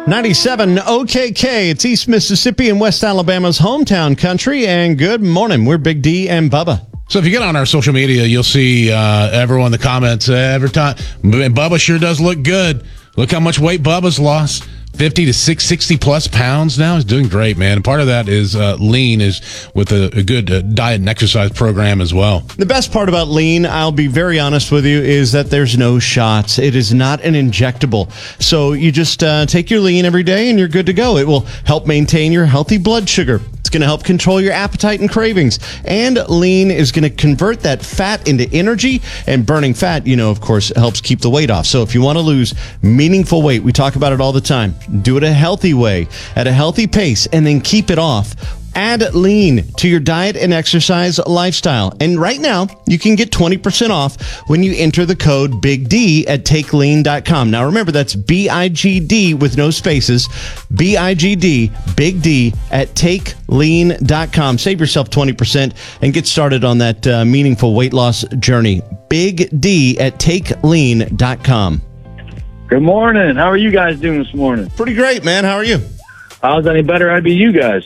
97 OKK. It's East Mississippi and West Alabama's hometown country. And good morning. We're Big D and Bubba. So if you get on our social media, you'll see everyone in the comments every time. Bubba sure does look good. Look how much weight Bubba's lost. 50 to 60 plus pounds now. He's doing great, man. And part of that is lean is with a good diet and exercise program as well. The best part about lean, I'll be very honest with you, is that there's no shots. It is not an injectable. So you just take your lean every day and you're good to go. It will help maintain your healthy blood sugar. It's going to help control your appetite and cravings. And lean is going to convert that fat into energy. And burning fat, of course, helps keep the weight off. So if you want to lose meaningful weight, we talk about it all the time. Do it a healthy way, at a healthy pace, and then keep it off. Add lean to your diet and exercise lifestyle. And right now, you can get 20% off when you enter the code BIGD at TakeLean.com. Now remember, that's BIGD with no spaces. BIGD, Big D, at TakeLean.com. Save yourself 20% and get started on that meaningful weight loss journey. Big D at TakeLean.com. Good morning. How are you guys doing this morning? Pretty great, man. How are you? If I was any better, I'd be you guys.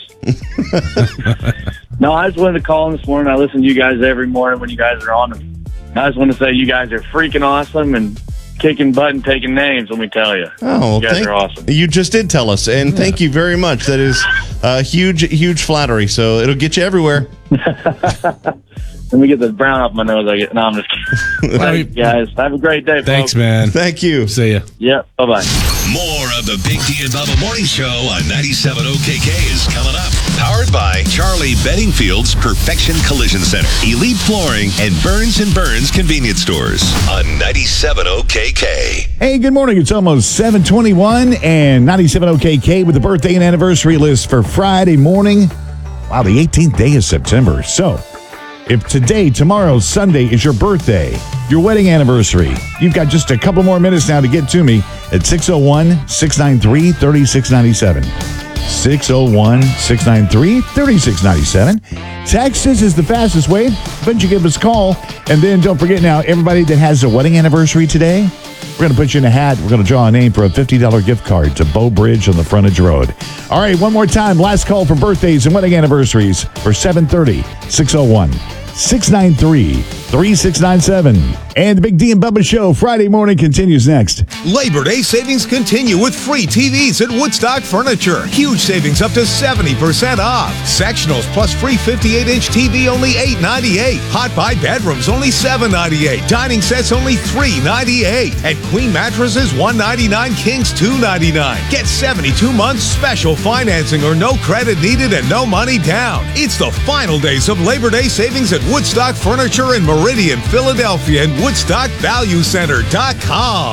No, I just wanted to call in this morning. I listen to you guys every morning when you guys are on. I just want to say you guys are freaking awesome and kicking butt and taking names, let me tell you. Oh, you guys are awesome. You just did tell us, and thank you very much. That is huge flattery, so it'll get you everywhere. Let me get the brown off my nose. No, I'm just kidding. Thanks, guys. Have a great day, folks. Thanks, man. Thank you. See ya. Yep. Bye-bye. More of the Big D and Bubba Morning Show on 97 OKK is coming up. Powered by Charlie Beddingfield's Perfection Collision Center, Elite Flooring, and Burns & Burns Convenience Stores on 97 OKK. Hey, good morning. It's almost 7:21 and 97 OKK with the birthday and anniversary list for Friday morning. Wow, the 18th day of September. So, if today, tomorrow, Sunday is your birthday, your wedding anniversary, you've got just a couple more minutes now to get to me at 601-693-3697. 601-693-3697. Text is the fastest way. But you give us a call. And then don't forget now, everybody that has a wedding anniversary today, we're going to put you in a hat. We're going to draw a name for a $50 gift card to Bow Bridge on the Frontage Road. All right, one more time. Last call for birthdays and wedding anniversaries for 730 601-693-3697. And the Big D and Bubba Show Friday morning continues next. Labor Day savings continue with free TVs at Woodstock Furniture. Huge savings up to 70% off. Sectionals plus free 58-inch TV only $8.98. Hot Buy bedrooms only $7.98. Dining sets only $3.98. And queen mattresses $199. Kings $2.99. Get 72 months special financing or no credit needed and no money down. It's the final days of Labor Day savings at Woodstock Furniture in Meridian, Philadelphia, and WoodstockValueCenter.com.